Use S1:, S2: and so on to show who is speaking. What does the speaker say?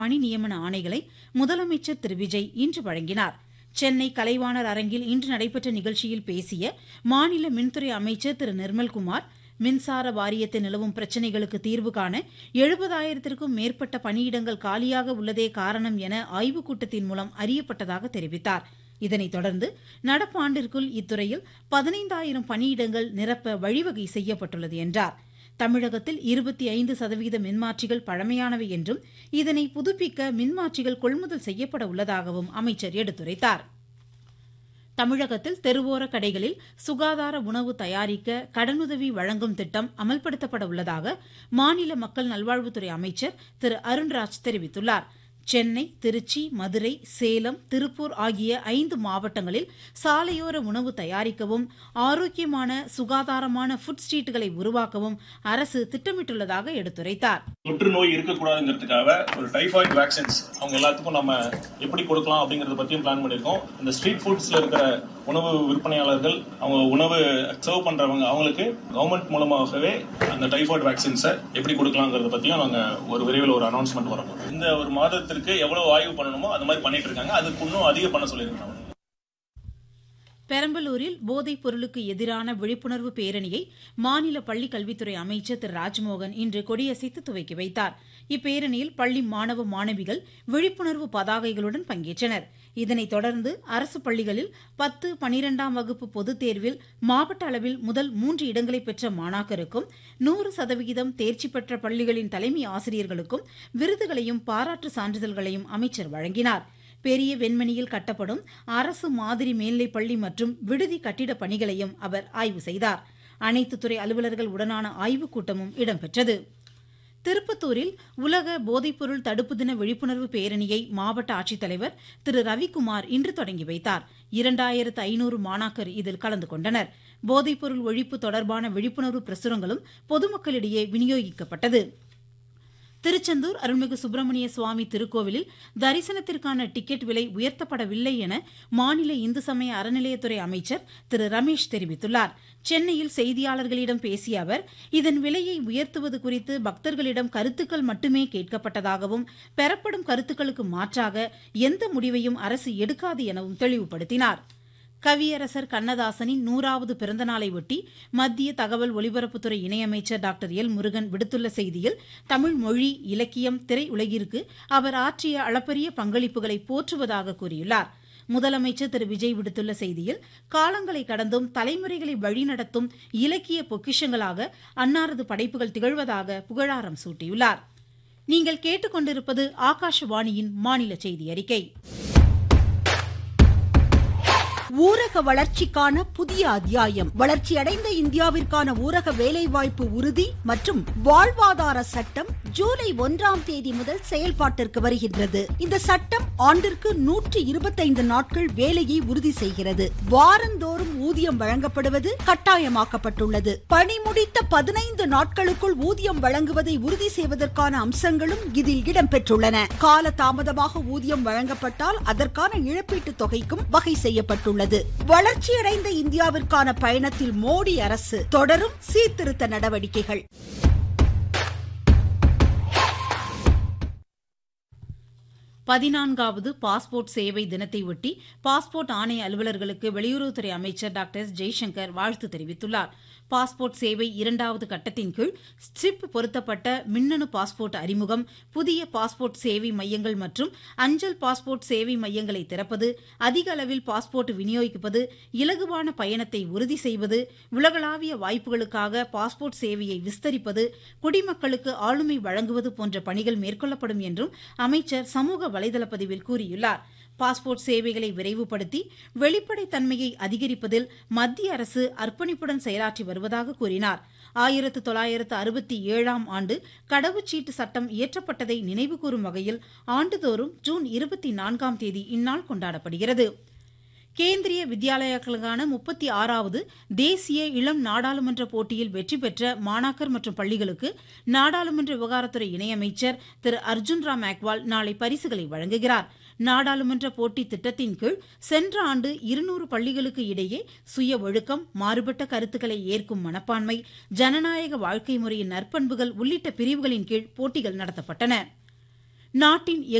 S1: பணி நியமன ஆணைகளை முதலமைச்சர் திரு விஜய் இன்று வழங்கினார். சென்னை கலைவாணர் அரங்கில் இன்று நடைபெற்ற நிகழ்ச்சியில் பேசிய மாநில மின்துறை அமைச்சர் திரு நிர்மல்குமார், மின்சார வாரியத்தில் நிலவும் பிரச்சினைகளுக்கு தீர்வு காண 70,000த்திற்கும் மேற்பட்ட பணியிடங்கள் காலியாக உள்ளதே காரணம் என ஆய்வுக் கூட்டத்தின் மூலம் அறியப்பட்டதாக தெரிவித்தார். இதனைத் தொடர்ந்து நடப்பாண்டிற்குள் இத்துறையில் 15,000 பணியிடங்கள் நிரப்ப வழிவகை செய்யப்பட்டுள்ளது என்றார். தமிழகத்தில் 25% மின்மாற்றிகள் பழமையானவை என்றும் இதனை புதுப்பிக்க மின்மாற்றிகள் கொள்முதல் செய்யப்பட உள்ளதாகவும் அமைச்சர் எடுத்துரைத்தார். தமிழகத்தில் தெருவோர கடைகளில் சுகாதார உணவு தயாரிக்க கடனுதவி வழங்கும் திட்டம் அமல்படுத்தப்பட உள்ளதாக மாநில மக்கள் நல்வாழ்வுத்துறை அமைச்சர் திரு அருண்ராஜ் தெரிவித்துள்ளார். சென்னை, திருச்சி, மதுரை, சேலம், திருப்பூர் ஆகிய 5 மாவட்டங்களில் சாலையோர உணவு தயாரிக்கவும் ஆரோக்கியமான சுகாதாரமான ஃபுட் ஸ்ட்ரீட்டுகளை உருவாக்கவும் அரசு திட்டமிட்டுள்ளதாக எடுத்துரைத்தார்.
S2: தொற்று நோய் இருக்கக்கூடாதுங்கிறதுக்காக ஒரு டைபாய்டு வேக்சின்ஸ் அவங்க எல்லாத்துக்கும் நம்ம எப்படி கொடுக்கலாம் அப்படிங்கறத பத்தியும் பிளான் பண்ணிருக்கோம். இந்த ஸ்ட்ரீட் ஃபுட்ஸ்ல இருக்கிற உணவு விற்பனையாளர்கள், அவங்க உணவு சர்வ் பண்றவங்க, அவங்களுக்கு கவர்மெண்ட் மூலமாகவே அந்த டைபாய்டு வேக்சின்ஸை எப்படி கொடுக்கலாங்கிறத பத்தியும் நாங்க ஒரு விரைவில் ஒரு அனௌன்ஸ்மெண்ட் வரப்போம். இந்த ஒரு மாதத்திற்கு எவ்வளவு ஆய்வு பண்ணணுமோ அது மாதிரி பண்ணிட்டு இருக்காங்க. அதுக்கு இன்னும் அதிகம் பண்ண சொல்லியிருக்காங்க.
S1: பெரம்பலூரில் போதைப் பொருளுக்கு எதிரான விழிப்புணர்வு பேரணியை மாநில பள்ளிக் கல்வித்துறை அமைச்சர் திரு ராஜ்மோகன் இன்று கொடியசைத்து துவக்கி வைத்தார். இப்பேரணியில் பள்ளி மாணவ மாணவிகள் விழிப்புணர்வு பதாகைகளுடன் பங்கேற்றனர். இதனைத் தொடர்ந்து அரசு பள்ளிகளில் 10, 12ஆம் வகுப்பு பொதுத் தேர்வில் மாவட்ட அளவில் முதல் 3 இடங்களை பெற்ற மாணாக்கருக்கும் 100% தேர்ச்சி பெற்ற பள்ளிகளின் தலைமை ஆசிரியர்களுக்கும் விருதுகளையும் பாராட்டு சான்றிதழ்களையும் அமைச்சர் வழங்கினார். பெரிய வெண்மணியில் கட்டப்படும் அரசு மாதிரி மேல்நிலைப் பள்ளி மற்றும் விடுதி கட்டிட பணிகளையும் அவர் ஆய்வு செய்தார். அனைத்து துறை அலுவலர்கள் உடனான ஆய்வுக் கூட்டமும் இடம்பெற்றது. திருப்பத்தூரில் உலக போதைப்பொருள் தடுப்பு தின விழிப்புணர்வு பேரணியை மாவட்ட ஆட்சித்தலைவர் திரு ரவிக்குமார் இன்று தொடங்கி வைத்தார். 2500 மாணாக்கர் இதில் கலந்து கொண்டனர். போதைப்பொருள் ஒழிப்பு தொடர்பான விழிப்புணர்வு பிரசுரங்களும் பொதுமக்களிடையே விநியோகிக்கப்பட்டது. திருச்செந்தூர் அருள்மிகு சுப்பிரமணிய சுவாமி திருக்கோவிலில் தரிசனத்திற்கான டிக்கெட் விலை உயர்த்தப்படவில்லை என மாநில இந்து சமய அறநிலையத்துறை அமைச்சர் திரு ரமேஷ் தெரிவித்துள்ளார். சென்னையில் செய்தியாளர்களிடம் பேசிய அவர், இதன் விலையை உயர்த்துவது குறித்து பக்தர்களிடம் கருத்துக்கள் மட்டுமே கேட்கப்பட்டதாகவும் பெறப்படும் கருத்துக்களுக்கு மாற்றாக எந்த முடிவையும் அரசு எடுக்காது எனவும் தெளிவுபடுத்தினார். கவியரசர் கண்ணதாசனின் 100வது பிறந்தநாளை ஒட்டி மத்திய தகவல் ஒலிபரப்புத்துறை இணையமைச்சர் டாக்டர் எல் முருகன் விடுத்துள்ள செய்தியில், தமிழ் மொழி, இலக்கியம், திரையுலகிற்கு அவர் ஆற்றிய அளப்பரிய பங்களிப்புகளை போற்றுவதாக கூறியுள்ளார். முதலமைச்சர் திரு விஜய் விடுத்துள்ள செய்தியில், காலங்களை கடந்தும் தலைமுறைகளை வழிநடத்தும் இலக்கிய பொக்கிஷங்களாக அன்னாரது படைப்புகள் திகழ்வதாக புகழாரம் சூட்டியுள்ளார். நீங்கள் கேட்டுக்கொண்டிருப்பது ஆகாஷவாணியின் மாநில செய்தி அறிக்கை.
S3: ஊரக வளர்ச்சிக்கான புதிய அத்தியாயம். வளர்ச்சியடைந்த இந்தியாவிற்கான ஊரக வேலைவாய்ப்பு உறுதி மற்றும் வாழ்வாதார சட்டம் ஜூலை 1ஆம் தேதி முதல் செயல்பாட்டிற்கு வருகின்றது. இந்த சட்டம் ஆண்டிற்கு 125 நாட்கள் வேலையை உறுதி செய்கிறது. வாரந்தோறும் ஊதியம் வழங்கப்படுவது கட்டாயமாக்கப்பட்டுள்ளது. பணி முடித்த 15 நாட்களுக்குள் ஊதியம் வழங்குவதை உறுதி செய்வதற்கான அம்சங்களும் இதில் இடம்பெற்றுள்ளன. கால தாமதமாக ஊதியம் வழங்கப்பட்டால் அதற்கான இழப்பீட்டுத் தொகைக்கும் வகை செய்யப்பட்டுள்ளது. வளர்ச்சியடைந்த இந்தியாவிற்கான பயணத்தில் மோடி அரசு தொடரும் சீர்திருத்த நடவடிக்கைகள்.
S1: பதினான்காவது பாஸ்போர்ட் சேவை தினத்தை ஒட்டி பாஸ்போர்ட் ஆணைய அலுவலர்களுக்கு வெளியுறவுத்துறை அமைச்சர் டாக்டர் எஸ் ஜெய்சங்கர் வாழ்த்து தெரிவித்துள்ளார். பாஸ்போர்ட் சேவை 2வது கட்டத்தின் கீழ் ஸ்ட்ரிப் பொருத்தப்பட்ட மின்னணு பாஸ்போர்ட் அறிமுகம், புதிய பாஸ்போர்ட் சேவை மையங்கள் மற்றும் அஞ்சல் பாஸ்போர்ட் சேவை மையங்களை திறப்பது, அதிக அளவில் பாஸ்போர்ட் விநியோகிப்பது, இலகுவான பயணத்தை உறுதி செய்வது, உலகளாவிய வாய்ப்புகளுக்காக பாஸ்போர்ட் சேவையை விஸ்தரிப்பது, குடிமக்களுக்கு ஆளுமை வழங்குவது போன்ற பணிகள் மேற்கொள்ளப்படும் என்றும் அமைச்சர் சமூக வலைதள பதிவில் கூறியுள்ளார். பாஸ்போர்ட் சேவைகளை விரைவுபடுத்தி வெளிப்படைத்தன்மையை அதிகரிப்பதில் மத்திய அரசு அர்ப்பணிப்புடன் செயலாற்றி வருவதாக கூறினார். 1967ஆம் ஆண்டு கடவுச்சீட்டு சட்டம் இயற்றப்பட்டதை நினைவுகூரும் வகையில் ஆண்டுதோறும் ஜூன் 24ஆம் தேதி இந்நாள் கொண்டாடப்படுகிறது. கேந்திரிய வித்யாலயாக்களுக்கான 36வது தேசிய இளம் நாடாளுமன்ற போட்டியில் வெற்றி பெற்ற மாணாக்கர் மற்றும் பள்ளிகளுக்கு நாடாளுமன்ற விவகாரத்துறை இணையமைச்சர் திரு அர்ஜுன் ராம் மேக்வால் நாளை பரிசுகளை வழங்குகிறார். நாடாளுமன்ற போட்டி திட்டத்தின் கீழ் சென்ற ஆண்டு 200 பள்ளிகளுக்கு இடையே சுய ஒழுக்கம், மாறுபட்ட கருத்துக்களை ஏற்கும் மனப்பான்மை, ஜனநாயக வாழ்க்கை முறையின் நற்பண்புகள் உள்ளிட்ட பிரிவுகளின் கீழ் போட்டிகள் நடத்தப்பட்டன. நாட்டின்